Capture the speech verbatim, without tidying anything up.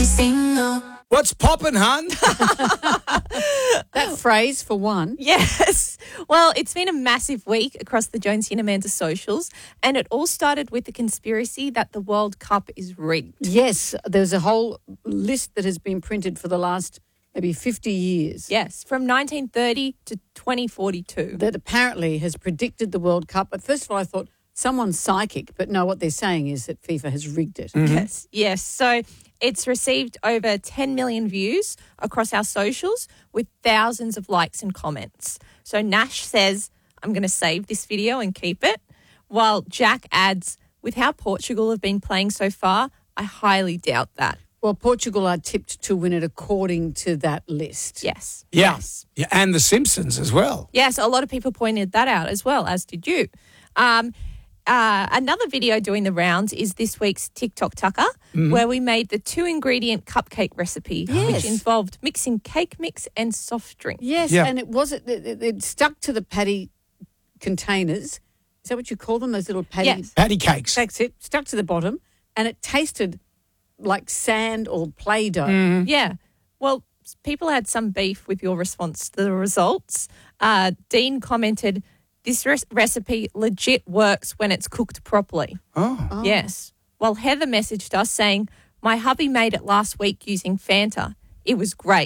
single. What's poppin', hun? That phrase for one. Yes. Well, it's been a massive week across the Jonesy and Amanda socials, and it all started with the conspiracy that the World Cup is rigged. Yes, there's a whole list that has been printed for the last maybe fifty years. Yes, from nineteen thirty to twenty forty-two. That apparently has predicted the World Cup. But first of all, I thought someone's psychic, but no, what they're saying is that FIFA has rigged it. Mm-hmm. Yes, yes. So it's received over ten million views across our socials with thousands of likes and comments. So Nash says, I'm going to save this video and keep it, while Jack adds, with how Portugal have been playing so far, I highly doubt that. Well, Portugal are tipped to win it according to that list. Yes. Yeah. Yes. Yeah, and The Simpsons as well. Yes, a lot of people pointed that out as well, as did you. Um, uh, another video doing the rounds is this week's TikTok Tucker, mm-hmm. where we made the two-ingredient cupcake recipe, Yes. which involved mixing cake mix and soft drink. Yes, Yeah. and it wasn't, it, it, it stuck to the patty containers. Is that what you call them, those little patty? Yes. Patty cakes. That's it, stuck to the bottom, and it tasted like sand or Play-Doh. Mm. Yeah. Well, people had some beef with your response to the results. Uh, Dean commented, this res- recipe legit works when it's cooked properly. Oh. Oh. Yes. While Heather messaged us saying, my hubby made it last week using Fanta. It was great.